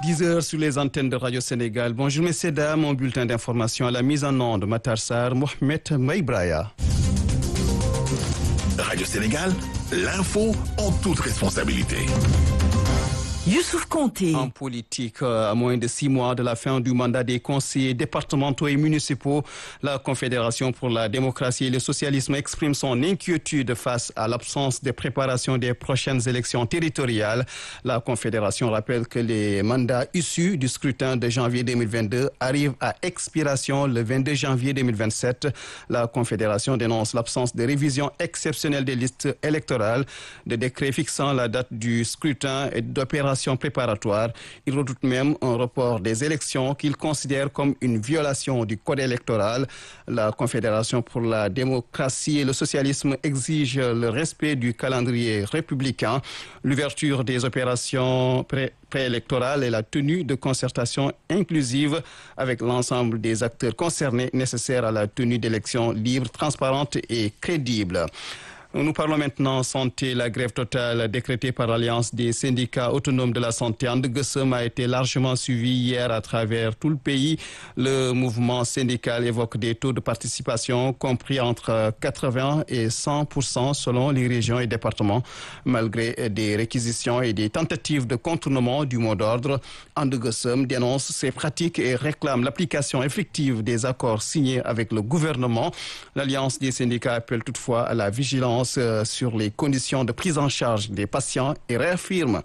10h sur les antennes de Radio Sénégal. Bonjour messieurs, dames, mon bulletin d'information à la mise en onde, Matar Sarr, Mohamed Maibraya. Radio Sénégal, l'info en toute responsabilité. Youssouf Konté. En politique, à moins de 6 mois de la fin du mandat des conseillers départementaux et municipaux, la Confédération pour la démocratie et le socialisme exprime son inquiétude face à l'absence de préparation des prochaines élections territoriales. La Confédération rappelle que les mandats issus du scrutin de janvier 2022 arrivent à expiration le 22 janvier 2027. La Confédération dénonce l'absence de révision exceptionnelle des listes électorales, de décrets fixant la date du scrutin et d'opérations préparatoires. Il redoute même un report des élections qu'il considère comme une violation du code électoral. La Confédération pour la démocratie et le socialisme exige le respect du calendrier républicain, l'ouverture des opérations préélectorales et la tenue de concertations inclusives avec l'ensemble des acteurs concernés nécessaires à la tenue d'élections libres, transparentes et crédibles. Nous parlons maintenant santé. La grève totale décrétée par l'Alliance des syndicats autonomes de la santé Andegueusseum a été largement suivie hier à travers tout le pays. Le mouvement syndical évoque des taux de participation compris entre 80 et 100% selon les régions et départements. Malgré des réquisitions et des tentatives de contournement du mot d'ordre, Andegueusseum dénonce ces pratiques et réclame l'application effective des accords signés avec le gouvernement. L'Alliance des syndicats appelle toutefois à la vigilance sur les conditions de prise en charge des patients et réaffirme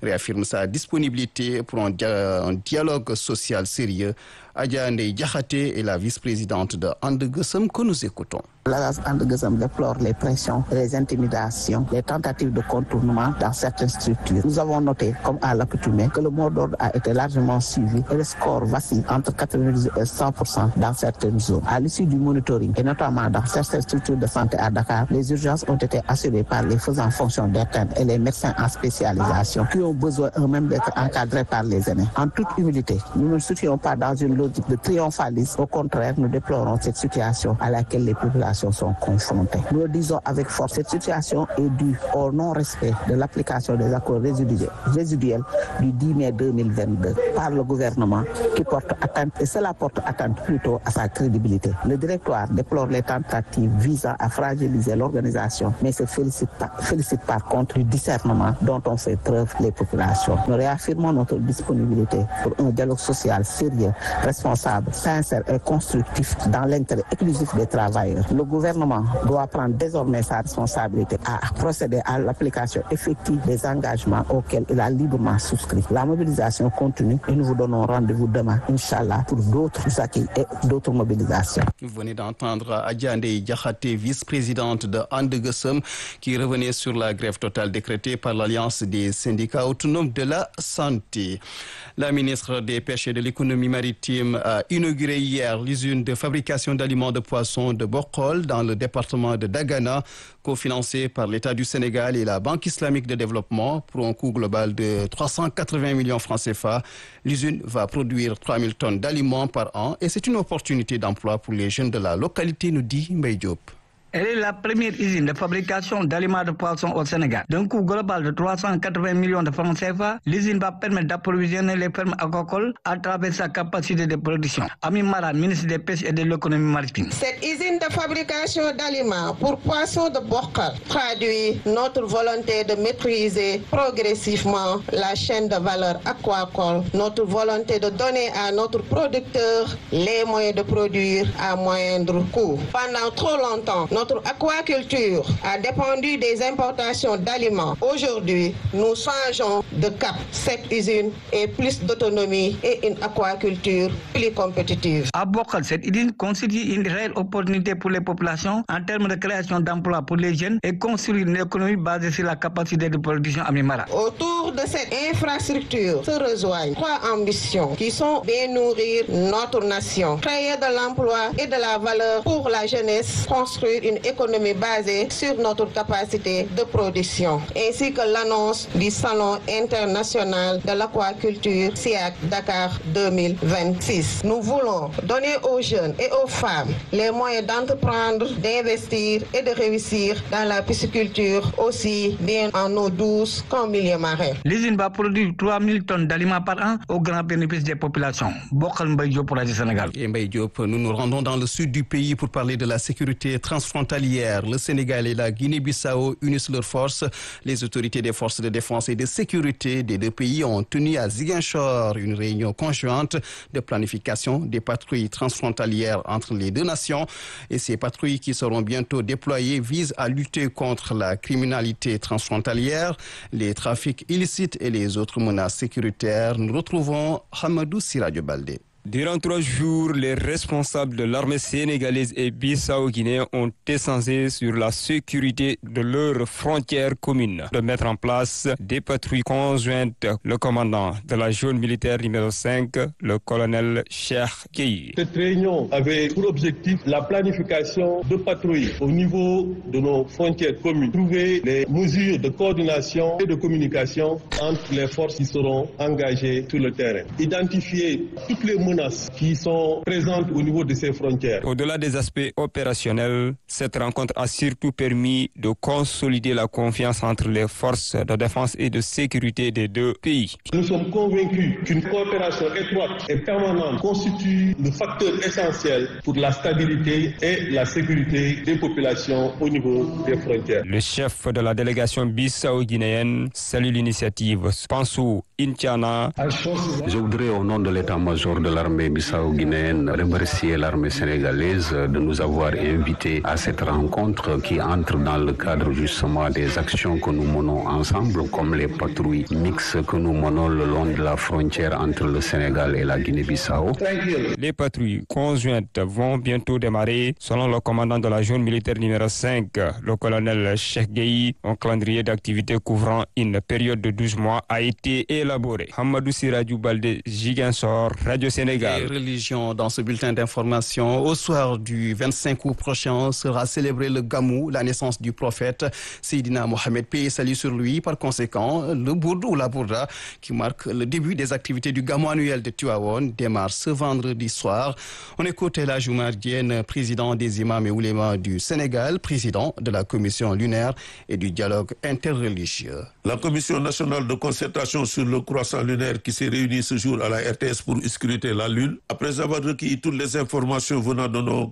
sa disponibilité pour un dialogue social sérieux. Adja Ndeye Diakhaté est la vice-présidente de Andegueusseum que nous écoutons. L'Alliance Andegueusseum déplore les pressions, les intimidations, les tentatives de contournement dans certaines structures. Nous avons noté, comme à l'accoutumée, que le mot d'ordre a été largement suivi et le score vacille entre 90 et 100% dans certaines zones. À l'issue du monitoring, et notamment dans certaines structures de santé à Dakar, les urgences ont été assurées par les faisant fonction d'internes et les médecins en spécialisation qui ont besoin eux-mêmes d'être encadrés par les aînés. En toute humilité, nous ne nous situons pas dans une logique de triomphalisme. Au contraire, nous déplorons cette situation à laquelle les populations sont confrontées. Nous le disons avec force, cette situation est due au non-respect de l'application des accords résiduels du 10 mai 2022 par le gouvernement qui porte atteinte, et cela porte atteinte plutôt à sa crédibilité. Le directoire déplore les tentatives visant à fragiliser l'organisation, mais se félicite par contre du discernement dont ont fait preuve les populations. Nous réaffirmons notre disponibilité pour un dialogue social sérieux, responsable, sincère et constructif dans l'intérêt exclusif des travailleurs. Le gouvernement doit prendre désormais sa responsabilité à procéder à l'application effective des engagements auxquels il a librement souscrit. La mobilisation continue et nous vous donnons rendez-vous demain, Inch'Allah, pour d'autres acquis et d'autres mobilisations. Vous venez d'entendre Adja Ndeye Diakhaté, vice-présidente de Andegueusseum, qui revenait sur la grève totale décrétée par l'Alliance des syndicats autonomes de la santé. La ministre des Pêches et de l'économie maritime a inauguré hier l'usine de fabrication d'aliments de poissons de Bokol dans le département de Dagana, cofinancée par l'État du Sénégal et la Banque islamique de développement pour un coût global de 380 millions francs CFA. L'usine va produire 3000 tonnes d'aliments par an et c'est une opportunité d'emploi pour les jeunes de la localité, nous dit Mbaye Diop. Elle est la première usine de fabrication d'aliments de poissons au Sénégal. D'un coût global de 380 millions de francs CFA, l'usine va permettre d'approvisionner les fermes agricoles à travers sa capacité de production. Ami Mara, ministre des Pêches et de l'économie maritime. Cette usine de fabrication d'aliments pour poissons de Bokal traduit notre volonté de maîtriser progressivement la chaîne de valeur aquacole, notre volonté de donner à notre producteur les moyens de produire à moindre coût. Pendant trop longtemps, notre aquaculture a dépendu des importations d'aliments. Aujourd'hui, nous changeons de cap. Cette usine est plus d'autonomie et une aquaculture plus compétitive. À Bokal, cette usine constitue une réelle opportunité pour les populations en termes de création d'emplois pour les jeunes et construire une économie basée sur la capacité de production à Mimara. Autour de cette infrastructure se rejoignent 3 ambitions qui sont bien nourrir notre nation, créer de l'emploi et de la valeur pour la jeunesse, construire une économie basée sur notre capacité de production, ainsi que l'annonce du Salon international de l'aquaculture SIAC Dakar 2026. Nous voulons donner aux jeunes et aux femmes les moyens d'entreprendre, d'investir et de réussir dans la pisciculture aussi bien en eau douce qu'en milieu marin. L'usine va produire 3000 tonnes d'aliments par an au grand bénéfice des populations. Bokhal Mbaye Diop pour Radio Sénégal. Et Mbaye Diop, nous nous rendons dans le sud du pays pour parler de la sécurité transfrontalière. Le Sénégal et la Guinée-Bissau unissent leurs forces. Les autorités des forces de défense et de sécurité des deux pays ont tenu à Ziguinchor une réunion conjointe de planification des patrouilles transfrontalières entre les deux nations. Et ces patrouilles qui seront bientôt déployées visent à lutter contre la criminalité transfrontalière, les trafics illicites et les autres menaces sécuritaires. Nous retrouvons Hamadou Siradio Baldé. Durant 3 jours, les responsables de l'armée sénégalaise et bissau-guinéens ont échangé sur la sécurité de leurs frontières communes. De mettre en place des patrouilles conjointes, le commandant de la zone militaire numéro 5, le colonel Cheikh Gueye. Cette réunion avait pour objectif la planification de patrouilles au niveau de nos frontières communes. Trouver les mesures de coordination et de communication entre les forces qui seront engagées sur le terrain. Identifier toutes les menaces qui sont présentes au niveau de ces frontières. Au-delà des aspects opérationnels, cette rencontre a surtout permis de consolider la confiance entre les forces de défense et de sécurité des deux pays. Nous sommes convaincus qu'une coopération étroite et permanente constitue le facteur essentiel pour la stabilité et la sécurité des populations au niveau des frontières. Le chef de la délégation bissau-guinéenne salue l'initiative. Pansou Intiana. Je voudrais au nom de l'état-major de l'armée bissau-guinéenne remercier l'armée sénégalaise de nous avoir invités à cette rencontre qui entre dans le cadre justement des actions que nous menons ensemble, comme les patrouilles mixtes que nous menons le long de la frontière entre le Sénégal et la Guinée-Bissau. Les patrouilles conjointes vont bientôt démarrer. Selon le commandant de la zone militaire numéro 5, le colonel Cheikh Gueye, un calendrier d'activité couvrant une période de 12 mois a été élaboré. Hamadou Siradio Baldé, Ziguinchor, Radio Sénégal. Et religion dans ce bulletin d'information. Au soir du 25 août prochain sera célébré le Gamou, la naissance du prophète Seydina Mohamed, paix et salut sur lui. Par conséquent, le Bourd ou la Bourda, qui marque le début des activités du Gamou annuel de Tivaouane, démarre ce vendredi soir. On écoute El Hadj Oumar Diène, président des imams et oulémas du Sénégal, président de la commission lunaire et du dialogue interreligieux. La commission nationale de concertation sur le croissant lunaire qui s'est réunie ce jour à la RTS pour scruter la Lune, après avoir recueilli toutes les informations venant de nos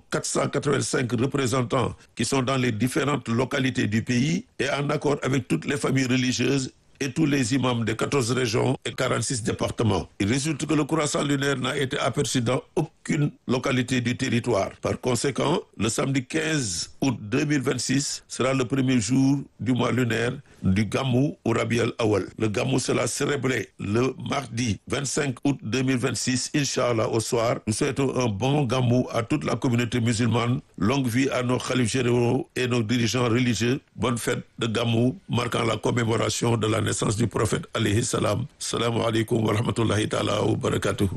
485 représentants qui sont dans les différentes localités du pays et en accord avec toutes les familles religieuses et tous les imams des 14 régions et 46 départements. Il résulte que le croissant lunaire n'a été aperçu dans aucune localité du territoire. Par conséquent, le samedi 15 août 2026 sera le premier jour du mois lunaire du Gamou ou Rabi al-Awal. Le Gamou sera célébré le mardi 25 août 2026, Inch'Allah, au soir. Nous souhaitons un bon Gamou à toute la communauté musulmane. Longue vie à nos khalifes généraux et nos dirigeants religieux. Bonne fête de Gamou, marquant la commémoration de la naissance du prophète alayhi salam. Salam alaikum wa rahmatullahi ta'ala wa barakatuh.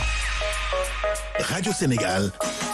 Radio Sénégal,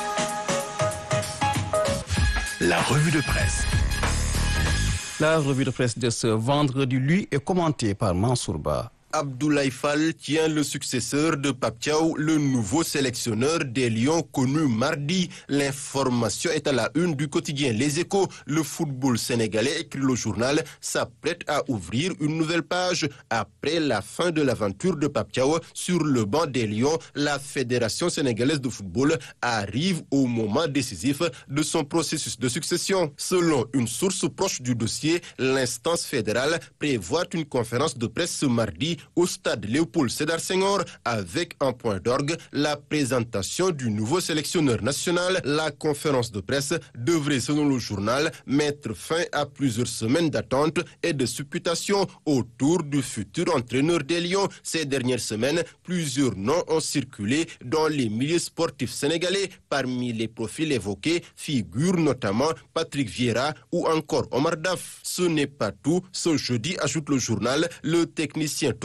la revue de presse. La revue de presse de ce vendredi, lui, est commentée par Mansour Ba. Abdoulaye Fall tient le successeur de Pape Thiaw, le nouveau sélectionneur des Lions connu mardi. L'information est à la une du quotidien Les Échos. Le football sénégalais, écrit le journal, s'apprête à ouvrir une nouvelle page. Après la fin de l'aventure de Pape Thiaw sur le banc des Lions, la Fédération sénégalaise de football arrive au moment décisif de son processus de succession. Selon une source proche du dossier, l'instance fédérale prévoit une conférence de presse ce mardi au stade Léopold Sédar Senghor avec en point d'orgue la présentation du nouveau sélectionneur national. La conférence de presse devrait, selon le journal, mettre fin à plusieurs semaines d'attente et de supputation autour du futur entraîneur des Lions. Ces dernières semaines, plusieurs noms ont circulé dans les milieux sportifs sénégalais. Parmi les profils évoqués figurent notamment Patrick Vieira ou encore Omar Daf. Ce n'est pas tout. Ce jeudi, ajoute le journal, le technicien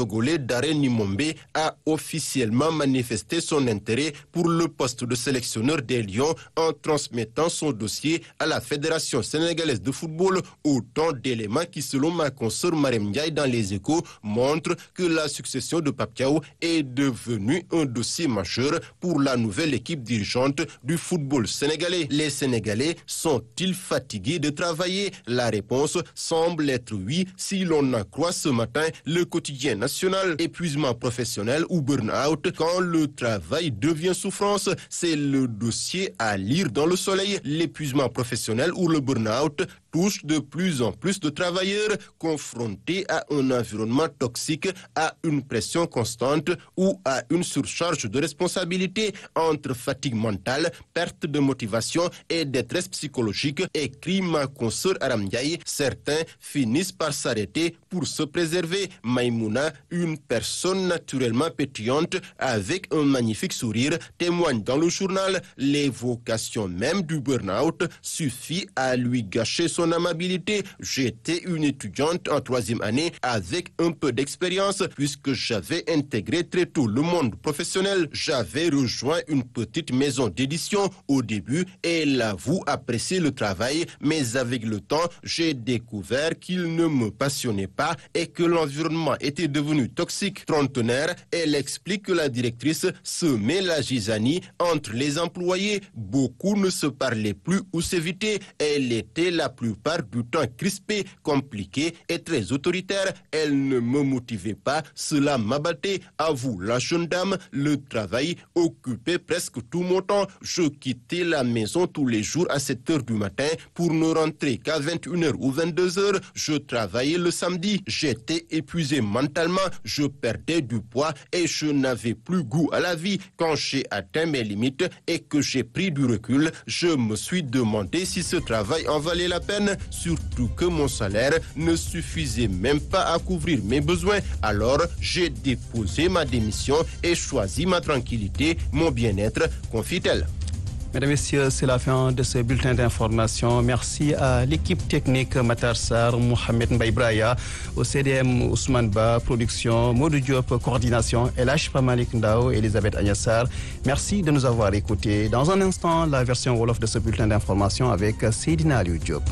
Togolais Daré Nimombe a officiellement manifesté son intérêt pour le poste de sélectionneur des Lions en transmettant son dossier à la Fédération sénégalaise de football. Autant d'éléments qui, selon ma consoeur Marème Ndiaye dans Les Échos, montrent que la succession de Pape Thiaw est devenue un dossier majeur pour la nouvelle équipe dirigeante du football sénégalais. Les Sénégalais sont-ils fatigués de travailler? La réponse semble être oui si l'on en croit ce matin le quotidien national. Épuisement professionnel ou burn-out quand le travail devient souffrance, c'est le dossier à lire dans Le Soleil. L'épuisement professionnel ou le burn-out touche de plus en plus de travailleurs confrontés à un environnement toxique, à une pression constante ou à une surcharge de responsabilité. Entre fatigue mentale, perte de motivation et détresse psychologique, écrit ma consoeur Aram Ndiaye, certains finissent par s'arrêter pour se préserver. Maïmouna, une personne naturellement pétillante avec un magnifique sourire, témoigne dans le journal. L'évocation même du burn-out suffit à lui gâcher son amabilité. J'étais une étudiante en 3e année avec un peu d'expérience puisque j'avais intégré très tôt le monde professionnel. J'avais rejoint une petite maison d'édition au début et elle avoue apprécier le travail, mais avec le temps, j'ai découvert qu'il ne me passionnait pas et que l'environnement était devenu toxique. Trentenaire, elle explique que la directrice semait la gisanie entre les employés. Beaucoup ne se parlaient plus ou s'évitaient. Elle était la plupart du temps crispée, compliquée et très autoritaire. Elle ne me motivait pas, cela m'abattait. Avoue la jeune dame, le travail occupait presque tout mon temps. Je quittais la maison tous les jours à 7h du matin pour ne rentrer qu'à 21h ou 22h. Je travaillais le samedi. J'étais épuisé mentalement, je perdais du poids et je n'avais plus goût à la vie. Quand j'ai atteint mes limites et que j'ai pris du recul, je me suis demandé si ce travail en valait la peine, surtout que mon salaire ne suffisait même pas à couvrir mes besoins. Alors, j'ai déposé ma démission et choisi ma tranquillité, mon bien-être, confie-t-elle. Mesdames et messieurs, c'est la fin de ce bulletin d'information. Merci à l'équipe technique Matar Sarr, Mohamed Mbaïbraya, au CDM Ousmane Ba, production, Modou Diop, coordination, Elash Pamalik Ndao et Elisabeth Agnassar. Merci de nous avoir écoutés. Dans un instant, la version Wolof de ce bulletin d'information avec Seydina Aliou Diop.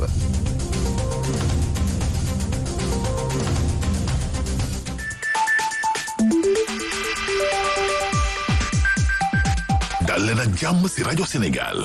dal leen ak jàmm ci rajo Sénégal.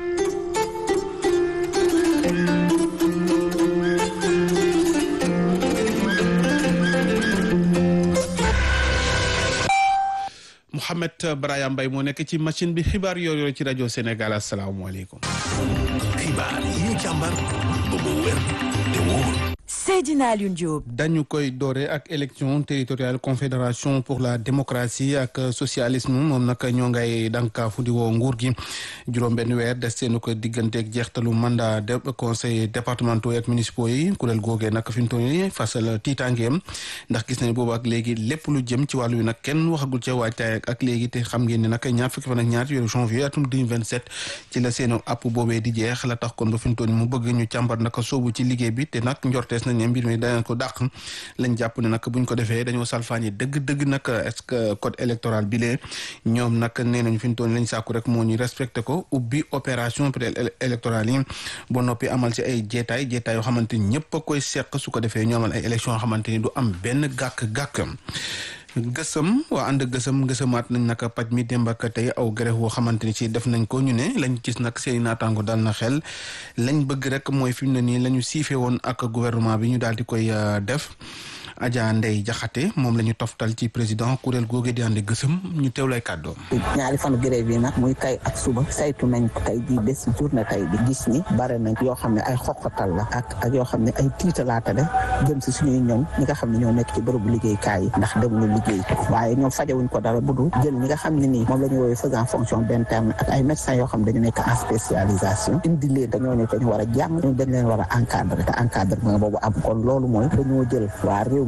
Mouhamed Brahima Mbaye moo nekk ci machine bi xibaar yooyu ci rajo Sénégal asalaamaaleykum. xibaar yi ñu càmbar ba mu wér te wóor. Seydina Aliou Diop. dañu koy doore ak élection territoriale confédération pour la démocratie ak socialisme moom nag ñoo ngay dànkaafu di woo nguur gi juróom-benn weer des seenu ko digganteeg jeextalu mandat de conseil départementaux ak municipaux yi kuréel googee nag fi mu toll nii fasal tiitangeem ndax gis nañ boobu ak léegi lépp lu jëm ci wàllu yi nag kenn waxagul ca waajtaay ak léegi te xam ngeen ne nag ñaar fukki fan ak ñaar weeru janvier atum 2027 ci la seenu app boobee di jeex la tax kon ba fi mu toll nii mu bëgg ñu càmbar nag soobu ci liggéey bi te nag njortees nañ ne mbir mi danañ ko dàq lañ jàpp ne nag buñ ko defee dañoo salfaañi dëgg nag est-ce que code électoral bi lee ñoom nag nee nañu fi mu toll lañ sàkku rek moo ñu respecté ko ubbi opération électorale yi ba noppi amal si ay jeetaay yoo xamante ni ñëpp a koy seq su ko defee ñu amal ay élection yoo xamante ni du am benn gàkk-gàkk gësëm waa ànd gësëmaat nañ nag paj mi démb ak tey aw grève woo xamante ni ci def nañ ko ñu ne lañ gis nag seeni naataango dal na xel lañ bëgg rek mooy fi mu ne nii la ñu siife woon ak gouvernement bi ñu daal di koy def Adja Ndeye Diakhaté moom la ñu toftal ci président kuréel googe di ànd gësëm ñu teewlay kàddoom. ñaari fan grève yi nag muy tey ak suba saytu nañ ko tey jii bés journée tey bi gis ni bare nañ yoo xam ne ay xoqatal la ak yoo xam ne ay tiitalaata de jëm si suñuy ñoom ñi nga xam ne ñoo nekk ci bërëbu liggéeykaay yi ndax demuñu liggéey waaye ñoom fajawuñ ko dara bu dul jël ñi nga xam ne nii moom la ñu woowee faisant fonction d'interne ak ay médecins yoo xam ne dañu nekk en spécialisation indi leen dañoo ne dañu war a jàng ñoom dañ leen war a encadrer te encadrement boobu am kon loolu mooy dañoo jël waa réew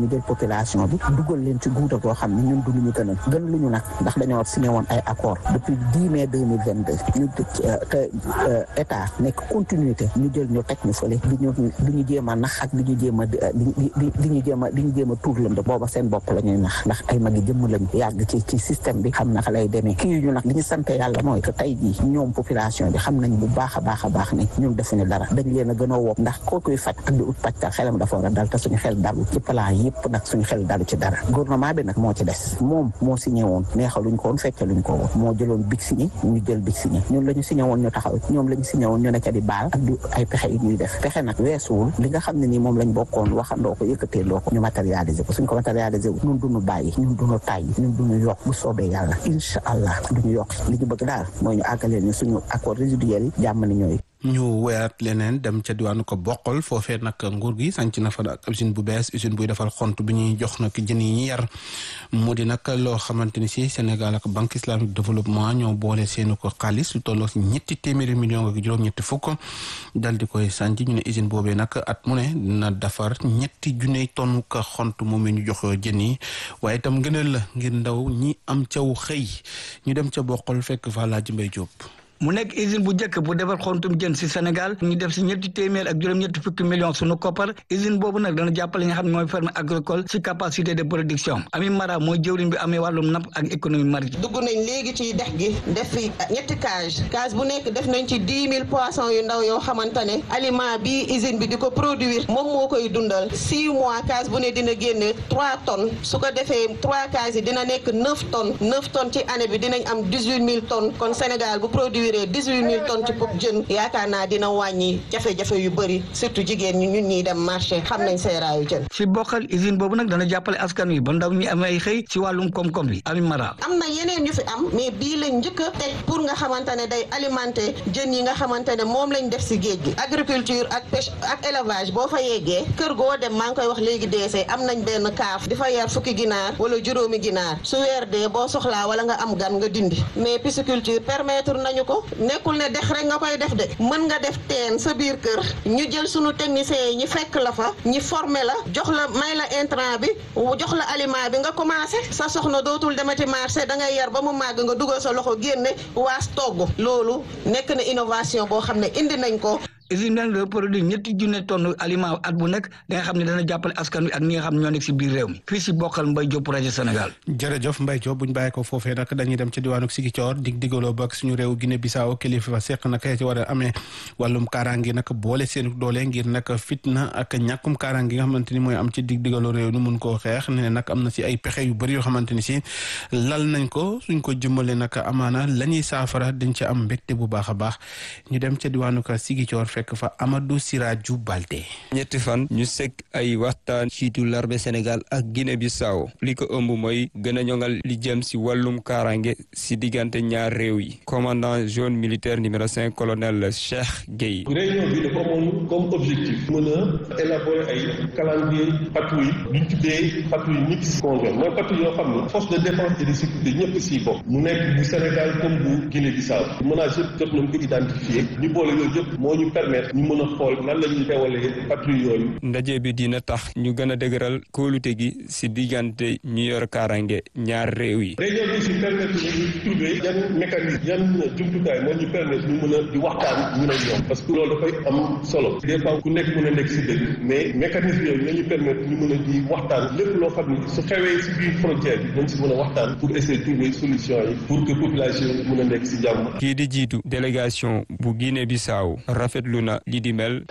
ñu jël population bi dugal leen ci guuta goo xam ne ñun duñu gënal gën luñu nag ndax dañoo signé woon ay accord depuis 10 mai 2022 ñu te état nekk continuité ñu jël ñu teg ñu fële di ñu jéem a nax ak di ñu jéem a tuur lënd booba seen bopp la ñuy nax ndax ay magi jëmm lañu yàgg ci système bi xam naka lay demee kii ñu nag li ñu sant yàlla mooy que tey jii ñoom population bi xam nañ bu baax a baax ne ñun defuñu dara dañ leen a gën a woo ndax koo koy faj ak di ut pajtal xelam dafa war a dal te suñu xel dalu ci plan yëpp nag suñu xel dalu ci dara gouvernement bi nag moo ci des moom moo signé woon neexaluñ ko woon feccaluñ ko woon moo jëloon big signé ñu jël big signé ñun la ñu signé woon ñu taxaw ñoom la ñu signé woon ñu ne ca di baal ak di ay pexe yi ñuy def pexe nag weesuwul li nga xam ne nii moom lañ bokkoon waxandoo ko yëkkateendoo ko ñu matérialiser ko suñ ko matérialiser wu ñun duñu bàyyi ñun duñu tàyyi ñun duñu yokk bu soobee yàlla incha allah duñu yokk li ñu bëgg daal mooy ñu àggaleen ni suñu accord résiduel yi jàmm ni ñooy ñu weyaat leneen dem ca diwaanu ko bokkal foofee nag nguur gi sanc na fa ak usine bu bees usine buy defal xont bi ñuy jox nag jën yi ñi yar mu di nag loo xamante ni si Sénégal ak banque islamique développement ñoo boole seeni ko xaalis lu tolloo si $700 millions ak juróom-ñetti fukk dal di koy sanc ñu ne usine boobee nag at mu ne dina defar 2,000 tonnes ka xont moom ñu jox jën yi waaye itam ngëneel la ngir ndaw ñi am caw xëy ñu dem ca bokkal fekk fa Laaji Mbay Jóob mu nekk usine bu njëkk bu defar xontum jën si Sénégal ñu def si $700 millions sunu koppar usine boobu nag dana jàppale nga xam ne mooy ferme agricole si capacité de production Ami Mara mooy jëwriñ bi amee wàllum napp ak économie maritime. dugg nañ léegi ci dex gi def fi ñetti cage bu nekk def nañ ci 10 000 poissons yu ndaw yoo xamante ne aliment bi usine bi di ko produire moom moo koy dundal 6 mois cage bu ne dina génne 3 tonnes su ko defee 3 cages yi dina nekk 9 tonnes 9 tonnes ci année bi dinañ am 18 000 tonnes kon Sénégal bu produire 18 000 tonnes ci pop jën yaakaar naa dina wàññi jafe-jafe yu bëri surtout jigéen ñi ñun ñuy dem marché xam nañ seeraayu jën. si bokkal usine boobu nag dana jàppale askan wi ba ndaw ñi am ay xëy si wàllum koom-koom bi Ami Mara. am na yeneen yu fi am mais bii lañ njëkk a teg pour nga xamante ne day alimenter jën yi nga xamante ne moom lañ def si géej gi agriculture ak pêche ak élevage boo fa yeggee kër goo dem maa ngi koy wax léegi deesee am nañ benn kaaf di fa yar fukki ginaar wala juróomi ginaar su weer dee boo soxlaa wala nga am gan nga dindi mais pisciculture permettre nañu ko nekkul ne dex rek nga koy def de mën nga def teen sa biir kër ñu jël sunu techniciens yi ñi fekk la fa ñi former la jox la may la intrant bi jox la aliment bi nga commencé sa soxna dootul demati marché da ngay yar ba mu màgg nga dugal sa loxo génne waas togg loolu nekk na innovation boo xam ne indi nañ ko. usine bi nag produit 2,000 tonnes aliment at bu nekk da nga xam ne dana jàppale askan wi ak ñi nga xam ñoo nekk si biir réew mi fii si bokkal Mbaye Diop rajo Sénégal. jërëjëf Mbaye Diop buñ bàyyi ko foofee nag dañuy dem ci diwaanu Ziguinchor digaloo ba ak suñu réew Guinée Bissau kilifa seq nag ci war a amee wàllum kaaraange nag boole seen doole ngir nag fitna ak ñàkkum kaaraange nga xamante ni mooy am ci digaloo réew ni mun koo xeex ne nag am na si ay pexe yu bëri yoo xamante ni si lal nañ ko suñ ko jëmale nag amaana la ñuy saafara dañ ci am mbégte bu baax a baax ñu dem ca diwaanu Ziguinchor fekk fa Amadou Siraju Balde. ñetti fan ñu sekk ay waxtaan ciitu l'armée Sénégal ak Guinée Bissau li ko ëmb mooy gën a ñoŋal li jëm si wàllum kaaraange si diggante ñaar réew yi commandant zone militaire numéro 5 colonel Cheikh Gueye. réunion bi dafa amoon comme objectif mën a élaborer ay calendrier patrouille duñ tuddee patrouille mixte conjointe mooy patrouille yoo xam ne force de défense et de sécurité ñëpp si bokk mu nekk bu Sénégal comme bu Guinée Bissau menace yëpp jot nañ ko identifier ñu boole yooyu yëpp moo ñu permettre ñu mën a xool nan la ñuy teewalee patrouille yooyu. ndaje bi dina tax ñu gën a dëgëral kóolute gi si diggante ñu yor kaaraange ñaar réew yi. réunion bi si permettre ñu trouver yan mécanisme yan jumtukaay moo ñu permettre ñu mën a di waxtaan ñu ne ñoom parce que loolu dafay am solo des fois ku nekk mën a nekk si dëgg mais mécanisme yooyu nañu permettre ñu mën a di waxtaan lépp loo xam ne su xewee si biir frontière bi dañ si mën a waxtaan pour essayer de trouver solution yi pour que population yi mën a nekk si jàmm. kii di jiitu délégation bu Guinée Bissau rafetlu na li di mel.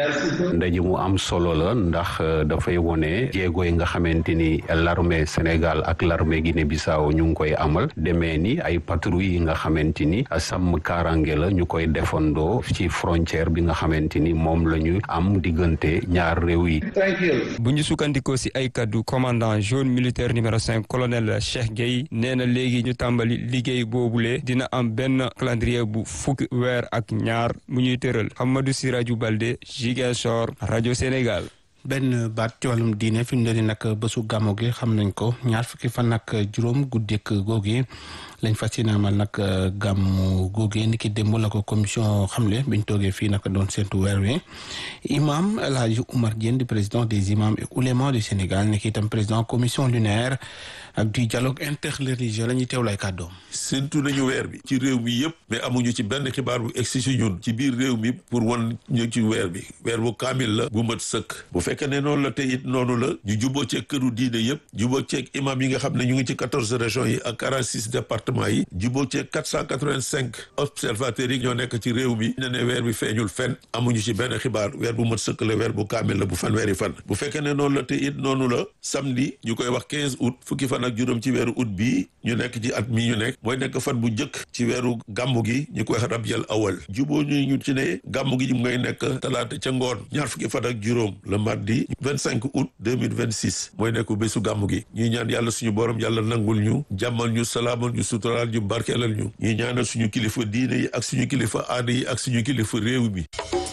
ndaje mu am solo la ndax dafay wone jéego yi nga xamante ni l'armée Sénégal ak l'armée Guinée Bissau ñu ngi koy amal demee ni ay patrouille yi nga xamante ni sàmm kaaraange la ñu koy defandoo ci frontière bi nga xamante ni moom la ñu am diggante ñaar réew yi. bu ñu sukkandikoo si ay kaddu commandant zone militaire numéro 5 colonel Cheikh Gueye nee na léegi ñu tàmbali liggéey boobule dina am benn calendrier bu fukki weer ak ñaar bu ñuy tëral Amadou Siraju Balde Ziguinchor rajo Sénégal. benn baat ci wàllum diine fi mu ne nii nag bésu gàmmu gi xam nañ ko ñaar fukki fan ak juróom guddeeg googu lañ fas yéene amal nag gàmmu googu ni ki démb la ko commission xamle biñ toogee fii nag doon séntu weer wi imam El Hadji Oumar Diène di président des imams et oulémas du Sénégal ni ki itam président commission lunaire ak du dialogue interreligieux la ñuy teew lay kàddoom. séntu nañu weer bi ci réew mi yëpp mais amuñu ci benn xibaar bu egsi si ñun ci biir réew mi pour wan ñu ci weer bi weer bu kaamil la bu mat sëkk bu fekkee ne noonu la te it noonu la ñu juboo ceeg këru diine yëpp juboo ceeg imam yi nga xam ne ñu ngi ci 14 régions yi ak 46 départements yi juboo ceeg 485 observateurs yi ñoo nekk ci réew mi ne weer bi feeñul fenn amuñu ci benn xibaar weer bu mat sëkk la weer bu kaamil la bu fanweeri fan bu fekkee ne noonu la te it noonu la samedi ñu koy wax 15 août fukki fan ak juróom ci weeru août bii ñu nekk ci at mi ñu nekk mooy nekk fan bu njëkk ci weeru gàmmu gi ñu koy wax rabiul awal juboo ñu ci ne gàmmu gi ngay nekk talaata ca ngoon ñaar fukki fan ak juróom le mardi 25 août 2026 mooy nekk bésu gàmmu gi ñuy ñaan yàlla suñu borom yàlla nangul ñu jàmmal ñu salaamal ñu suturaal ñu barkeelal ñu ñuy ñaanal suñu kilifa diine yi ak suñu kilifa aada yi ak suñu kilifa réew mi.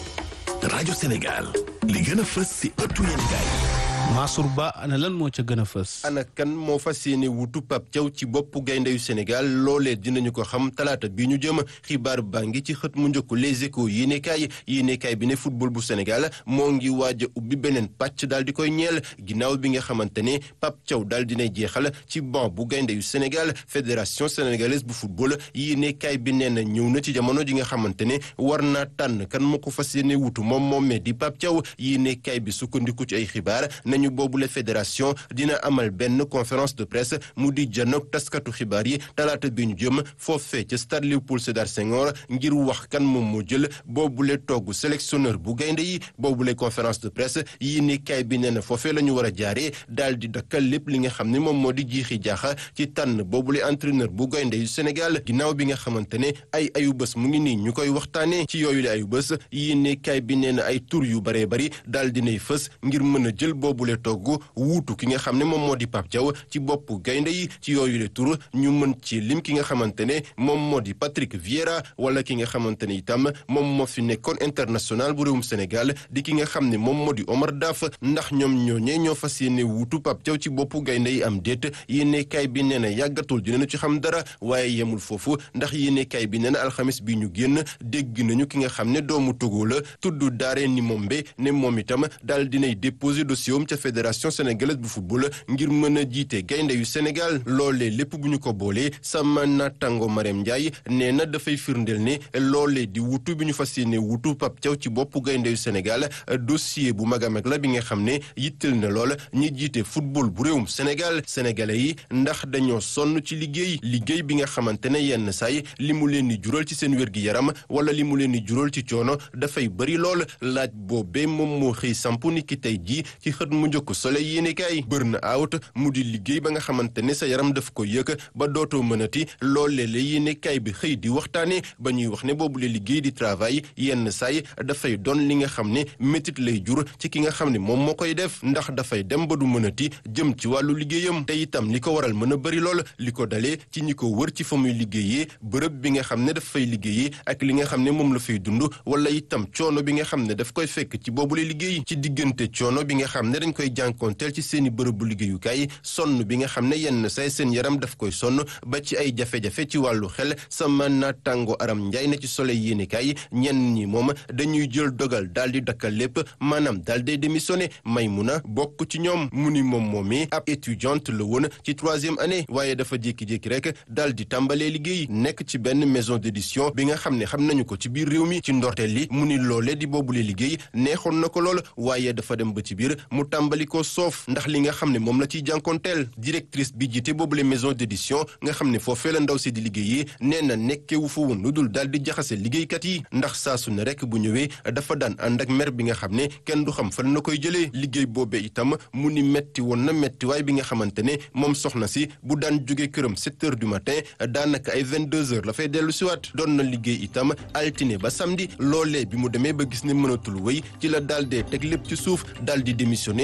rajo Sénégal li gën a fës si ëttu yéenekaay Mansour Ba ana lan moo ca gën a fës. ana kan moo fas yéene wutu Pape Thiaw ci boppu gaynde yu Sénégal loolee dinañu ko xam talaata bi ñu jëm xibaar baa ngi ci xët mu njëkk Les Échos yéenekaay bi ne football bu Sénégal moo ngi waaj a ubbi beneen pàcc daal di koy ñeel ginnaaw bi nga xamante ne Pape Thiaw daal dinay jeexal ci banc bu gaynde yu Sénégal fédération sénégalaise bu football yéenekaay bi nee na ñëw na ci jamono ji nga xamante ne war naa tànn kan moo ko fas yéene wutu moom di Pape Thiaw yéenekaay bi sukkandiku ci ay xibaar nañu boobule fédération dina amal benn conférence de presse mu di janook taskatu xibaar yi talaata bi ñu jëm foofee ca stade Léopold Sédar Senghor ngir wax kan moom moo jël boobule togg sélectionneur bu gaynde yi boobule conférence de presse yi ni kay bi nee na foofee la ñu war a jaaree daal di dakkal lépp li nga xam ne moom moo di jiixi jaaxa ci tànn boobule entraîneur bu gaynde yu Sénégal ginnaaw bi nga xamante ne ay ayubés mu ngi nii ñu koy waxtaanee ci yooyu la ayubés yi ni kay bi nee na ay tur yu baree bari daal dinay fës ngir mën a jël boobule togg wuutu ki nga xam ne moom moo di Pape Thiaw ci boppu gaynde yi ci yooyu le tur ñu mën ci lim ki nga xamante ne moom moo di Patrick Vieira wala ki nga xamante ne itam moom moo fi nekkoon international bu réewum Sénégal di ki nga xam ne moom moo di Omar Daf ndax ñoom ñooñee ñoo fas yéene wuutu Pape Thiaw ci boppu gaynde yi am déet yéenekaay bi nee na yàggatul dinañu ci xam dara waaye yemul foofu ndax yéenekaay bi nee na alxamis bi ñu génn dégg nañu ki nga xam ne doomu Togo la tudd Daré Nimombe ne moom itam daal dinay déposer dossier am ca fédération sénégalaise bu football ngir mën a jiite gaynde yu Sénégal loolee lépp bu ñu ko boolee sama naataango Marème Ndiaye nee na dafay firndeel ne loolee di wutu bi ñu fas yéene wutu Pape Thiaw ci boppu gaynde yu Sénégal dossier bu mag a mag la bi nga xam ne yittal na lool ñi jiite football bu réewum Sénégal sénégalais yi ndax dañoo sonn ci liggéey bi nga xamante ne yenn saay li mu leen di jural ci seen wér-gi-yaram wala li mu leen di jural ci coono dafay bëri lool laaj boobee moom moo xëy samp ni ki tey jii ci xët mu njëkk Soleil yéenekaay burn out mu di liggéey ba nga xamante ne sa yaram daf ko yëkk ba dootoo mënati loolee la yéenekaay bi xëy di waxtaane ba ñuy wax ne boobu la liggéey di travail yenn saay dafay doon li nga xam ne métit lay jur ci ki nga xam ne moom moo koy def ndax dafay dem ba du mënati jëm ci wàllu liggéeyam te itam li ko waral mën a bëri lool li ko dalee ci ñi ko wër ci fa muy liggéeyee bërëb bi nga xam ne daf fay liggéeyee ak li nga xam ne moom la fay dund wala itam coono bi nga xam ne daf koy fekk ci boobu la liggéey ci diggante coono bi nga xam ne dañ koy jànkonteel ci seeni bërëbu liggéeyukaay sonn bi nga xam ne yenn say seen yaram daf koy sonn ba ci ay jafe-jafe ci wàllu xel sama naataango Aram Njaay na ci Soleil yéenekaay ñenn ñi moom dañuy jël dogal daal di dakkal lépp maanaam daal di démissionné Maymuna bokk ci ñoom mu ni moom ab étudiante la woon ci 3e année waaye dafa jékki-jékki rek daal di tàmbalee liggéey nekk ci benn maison d'édition bi nga xam ne xam nañu ko ci biir réew mi ci ndorteel li mu ni loole di boobule liggéey neexoon na ko lool waaye dafa dem ba ci biir mu tàmbali ko soof ndax li nga xam ne moom la ciy jànkonteel directrice bi jiite boobule maison d'édition nga xam ne foofee la ndaw si di liggéeyee nee na nekkewu fa woon lu dul daal di jaxase liggéeykat yi ndax saa su ne rek bu ñëwee dafa daan ànd ak mer bi nga xam ne kenn du xam fan na koy jëlee liggéey boobee itam mu ni metti woon na mettiwaay bi nga xamante ne moom soxna si bu daan jóge këram 7 heures du matin daanaka ay 22 heures la fay dellu siwaat doon na liggéey itam altine ba samedi loolee bi mu demee ba gis ne mënatul wéy ci la daal dee teg lépp ci suuf daal di démissionné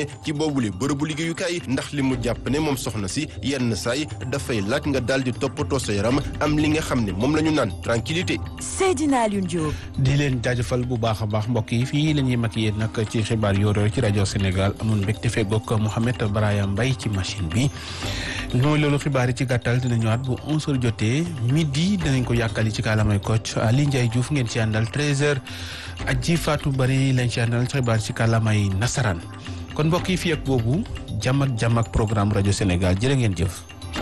ci boobule bërëbu liggéeyukaay ndax li mu jàpp ne moom soxna si yenn saay dafay laaj nga daal di toppatoo sa yaram am li nga xam ne moom la ñu naan tranquillité. Seydina Alioune Diop. di leen jaajëfal bu baax a baax mbokk yi fii la ñuy maquillé nag ci xibaar yooyu ci rajo Sénégal amoon mbégte fegook Mouhamed Braya Mbaye ci machine bi. mooy loolu xibaar yi ci gàttal dina ñëwaat bu 11h jotee midi dinañ ko yàkkali ci kàllaamay Kocc Ali Ndiaye Diouf ngeen ci àndal 13h Adji Fatou Bari lañ ci àndal xibaar ci kàllaamay nasaraan kon mbokk yi fii ak boobu jàmm ak programme rajo Sénégal jërë ngeen jëf.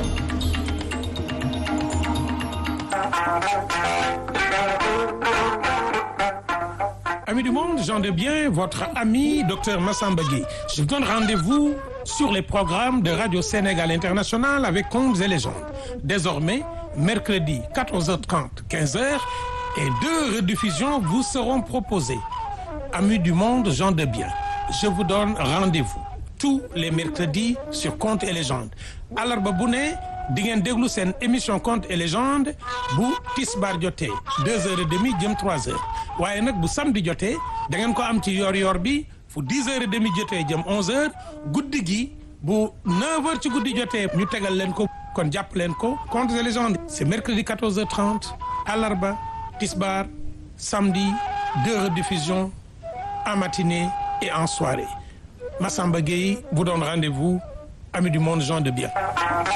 Amis du monde, gens de bien, votre ami Dr Massamba Gueye. Je vous donne rendez-vous sur les programmes de Radio Sénégal International avec Contes et légendes. Désormais, mercredi 14h30, 15h et 2 rediffusions vous seront proposées. Amis du monde, gens de bien, je vous donne rendez-vous tous les mercredis sur Contes et légendes. Alarba bu ne di ngeen déglu seen émission Contes et légendes bu tisbaar jotee 2h30 jëm 3h waaye nag bu samedi jotee da ngeen ko am ci yor-yor bi fu 10h30 jotee jëm 11h guddi gi bu 9h ci guddi jotee ñu tegal leen ko kon jàpp leen ko Contes et légendes c'est mercredi 14h30 alarba tisbaar samedi 2 rediffusions en matinée et en soirée. Massamba Gueye vous donne rendez-vous, amis du monde, gens de bien.